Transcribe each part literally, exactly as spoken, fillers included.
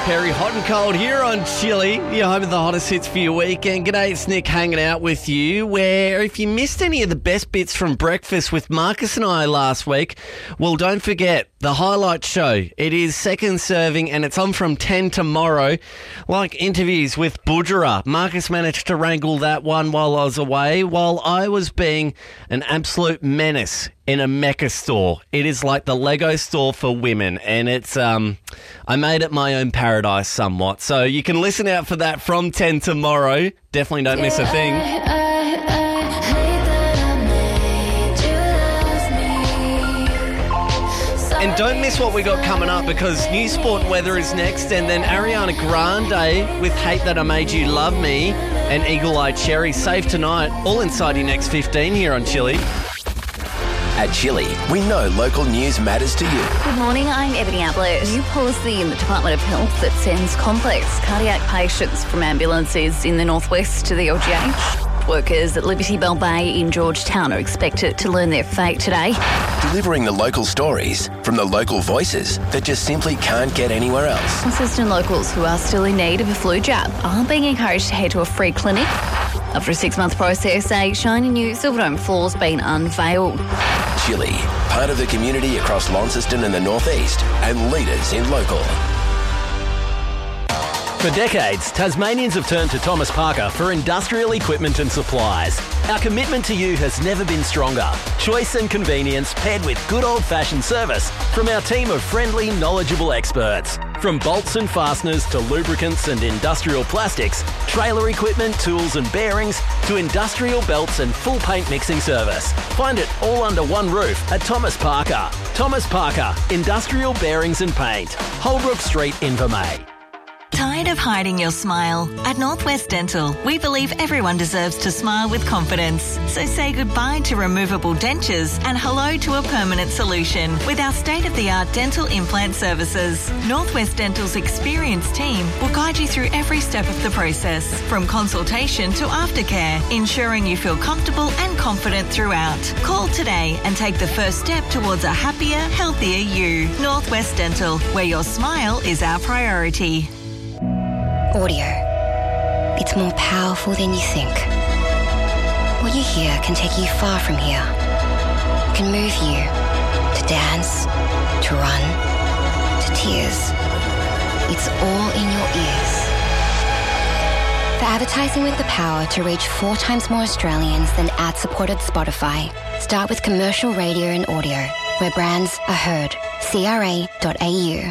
Perry, hot and cold here on Chili, your home of the hottest hits for your weekend. G'day, it's Nick hanging out with you, where if you missed any of the best bits from breakfast with Marcus and I last week, well, don't forget the highlight show. It is second serving and it's on from ten tomorrow. Like interviews with Budgerah. Marcus managed to wrangle that one while I was away, while I was being an absolute menace in a Mecca store. It is like the Lego store for women, and it's um, I made it my own paradise somewhat. So you can listen out for that from ten tomorrow. Definitely don't miss a thing. And don't miss what we got coming up, because New Sport Weather is next, and then Ariana Grande with Hate That I Made You Love Me and Eagle Eye Cherry Save Tonight, all inside your next fifteen here on Chili. At Chili, we know local news matters to you. Good morning, I'm Ebony Ablett. New policy in the Department of Health that sends complex cardiac patients from ambulances in the northwest to the L G H. Workers at Liberty Bell Bay in Georgetown are expected to learn their fate today. Delivering the local stories from the local voices that just simply can't get anywhere else. Assistant locals who are still in need of a flu jab are being encouraged to head to a free clinic. After a six-month process, a shiny new Silverdome floor's been unveiled. Chili, part of the community across Launceston and the northeast, and leaders in local. For decades, Tasmanians have turned to Thomas Parker for industrial equipment and supplies. Our commitment to you has never been stronger. Choice and convenience paired with good old-fashioned service from our team of friendly, knowledgeable experts. From bolts and fasteners to lubricants and industrial plastics, trailer equipment, tools and bearings, to industrial belts and full paint mixing service. Find it all under one roof at Thomas Parker. Thomas Parker, Industrial Bearings and Paint. Holbrook Street, Invermay. Tired of hiding your smile? At Northwest Dental, we believe everyone deserves to smile with confidence. So say goodbye to removable dentures and hello to a permanent solution with our state-of-the-art dental implant services. Northwest Dental's experienced team will guide you through every step of the process, from consultation to aftercare, ensuring you feel comfortable and confident throughout. Call today and take the first step towards a happier, healthier you. Northwest Dental, where your smile is our priority. Audio. It's more powerful than you think. What you hear can take you far from here. It can move you to dance, to run, to tears. It's all in your ears. For advertising with the power to reach four times more Australians than ad-supported Spotify, start with commercial radio and audio, where brands are heard. C R A dot A U.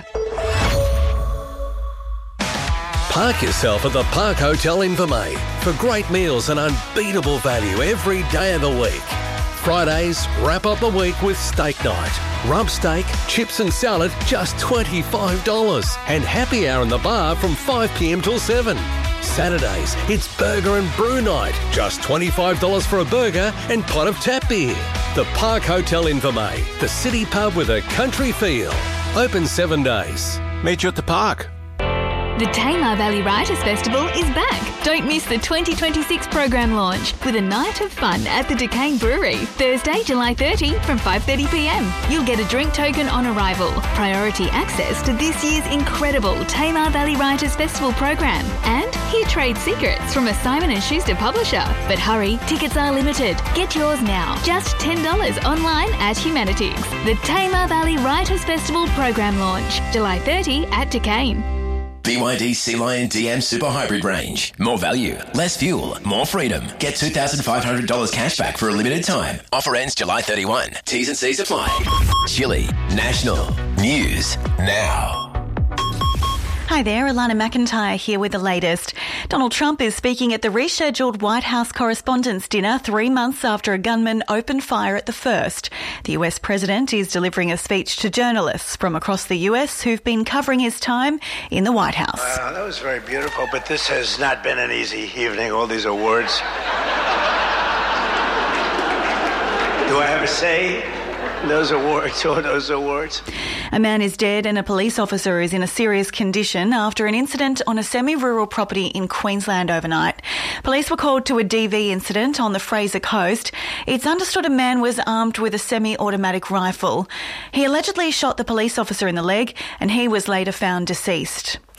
Park yourself at the Park Hotel Invermay for great meals and unbeatable value every day of the week. Fridays, wrap up the week with steak night. Rump steak, chips and salad, just twenty-five dollars. And happy hour in the bar from five p.m. till seven. Saturdays, it's burger and brew night. Just twenty-five dollars for a burger and pot of tap beer. The Park Hotel Invermay, the city pub with a country feel. Open seven days. Meet you at the park. The Tamar Valley Writers Festival is back. Don't miss the twenty twenty-six program launch with a night of fun at the Duquesne Brewery, Thursday, July thirtieth from five thirty p.m. You'll get a drink token on arrival, priority access to this year's incredible Tamar Valley Writers Festival program, and hear trade secrets from a Simon and Schuster publisher. But hurry, tickets are limited. Get yours now. Just ten dollars online at Humanities. The Tamar Valley Writers Festival program launch, July thirtieth at Duquesne. B Y D Sea Lion D M Super Hybrid range. More value, less fuel, more freedom. Get two thousand five hundred dollars cash back for a limited time. Offer ends July thirty-first. T's and C's apply. Chili National News Now. Hi there, Alana McIntyre here with the latest. Donald Trump is speaking at the rescheduled White House Correspondents' Dinner three months after a gunman opened fire at the first. The U S president is delivering a speech to journalists from across the U S who've been covering his time in the White House. Wow, that was very beautiful, but this has not been an easy evening, all these awards. Do I have a say? Those awards, all those awards. A man is dead and a police officer is in a serious condition after an incident on a semi-rural property in Queensland overnight. Police were called to a D V incident on the Fraser Coast. It's understood a man was armed with a semi-automatic rifle. He allegedly shot the police officer in the leg and he was later found deceased.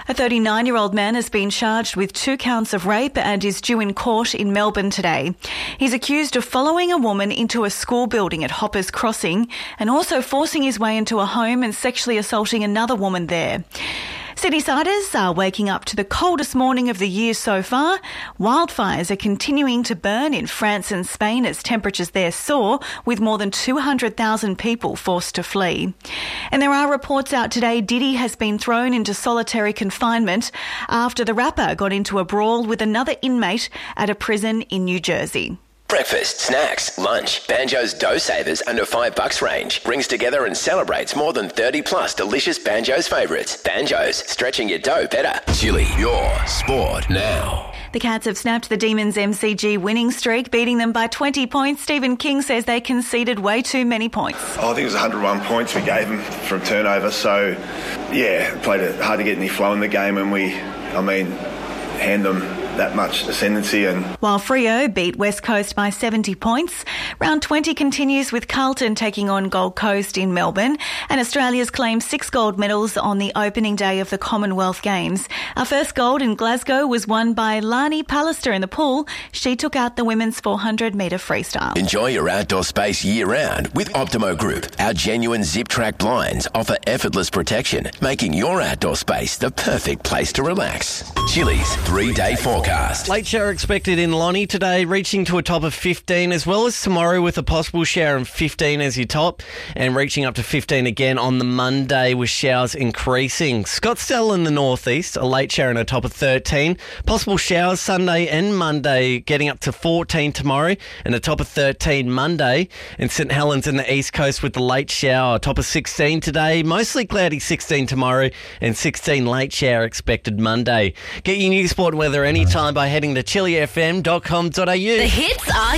A thirty-nine-year-old man has been charged with two counts of rape and is due in court in Melbourne today. He's accused of following a woman into a school building at Hoppers Crossing and also forcing his way into a home and sexually assaulting another woman there. Sydney-siders are waking up to the coldest morning of the year so far. Wildfires are continuing to burn in France and Spain as temperatures there soar, with more than two hundred thousand people forced to flee. And there are reports out today Diddy has been thrown into solitary confinement after the rapper got into a brawl with another inmate at a prison in New Jersey. Breakfast, snacks, lunch. Banjo's Dough Savers under five bucks range brings together and celebrates more than thirty plus delicious Banjo's favourites. Banjo's, stretching your dough better. Chili, your sport now. The Cats have snapped the Demons' M C G winning streak, beating them by twenty points. Stephen King says they conceded way too many points. Oh, I think it was one hundred one points we gave them from turnover. So, yeah, played it hard to get any flow in the game, and we, I mean, hand them that much ascendancy. And while Freo beat West Coast by seventy points, round twenty continues with Carlton taking on Gold Coast in Melbourne, and Australia's claimed six gold medals on the opening day of the Commonwealth Games. Our first gold in Glasgow was won by Lani Pallister in the pool. She took out the women's four hundred metre freestyle. Enjoy your outdoor space year-round with Optimo Group. Our genuine zip-track blinds offer effortless protection, making your outdoor space the perfect place to relax. Chili's three-day forecast. Late shower expected in Lonnie today, reaching to a top of fifteen, as well as tomorrow with a possible shower and fifteen as your top, and reaching up to fifteen again on the Monday with showers increasing. Scottsdale in the northeast, a late shower and a top of thirteen. Possible showers Sunday and Monday, getting up to fourteen tomorrow and a top of thirteen Monday. And St Helens in the east coast with the late shower, a top of sixteen today. Mostly cloudy sixteen tomorrow and sixteen late shower expected Monday. Get your news, sport and weather anytime by heading to chili f m dot com dot a u. The hits are